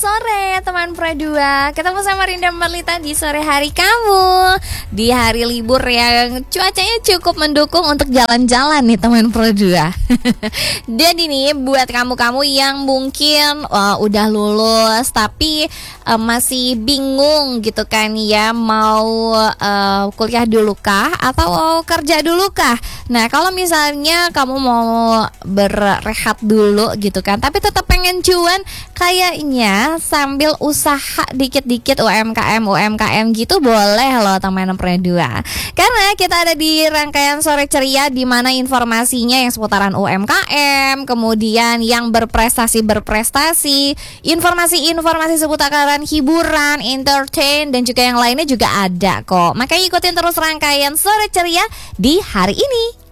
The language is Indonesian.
sore teman Pro 2. Ketemu sama Rinda Marlita di sore hari kamu, di hari libur yang cuacanya cukup mendukung untuk jalan-jalan nih teman Pro 2. Dan ini buat kamu-kamu yang mungkin udah lulus tapi masih bingung gitu kan ya, mau kuliah dulu kah atau kerja dulu kah. Nah kalau misalnya kamu mau berehat dulu gitu kan, tapi tetap pengen cuan, kayaknya sambil usaha dikit-dikit UMKM gitu boleh loh teman Pro 2. Karena kita ada di rangkaian sore ceria di mana informasinya yang seputaran UMKM, kemudian yang berprestasi, informasi-informasi seputaran hiburan, entertain dan juga yang lainnya juga ada kok. Makanya ikutin terus rangkaian sore ceria di hari ini.